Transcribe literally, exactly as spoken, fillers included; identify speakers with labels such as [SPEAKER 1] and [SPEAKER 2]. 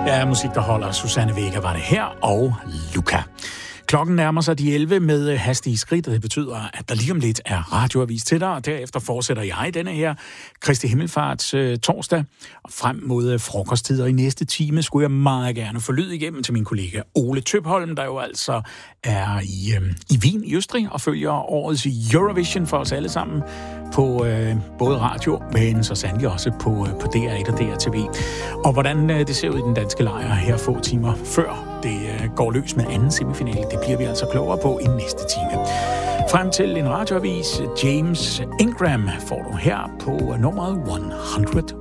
[SPEAKER 1] Ja, musik, der holder. Susanne Vega var det her, og Luca. Klokken nærmer sig de elleve med hastige skridt, og det betyder, at der lige om lidt er radioavis til dig, og derefter fortsætter jeg denne her Kristi Himmelfarts øh, torsdag, og frem mod øh, frokosttider i næste time skulle jeg meget gerne få lyd igennem til min kollega Ole Tøpholm, der jo altså er i, øh, i Wien i Østrig og følger årets Eurovision for os alle sammen på øh, både radio, men så sandelig også på, øh, på D R et og D R T V. Og hvordan øh, det ser ud i den danske lejr her få timer før det øh, går løs med anden semifinale, det bliver vi altså klogere på i næste time. Frem til en radioavis, James Ingram får du her på nummeret et hundrede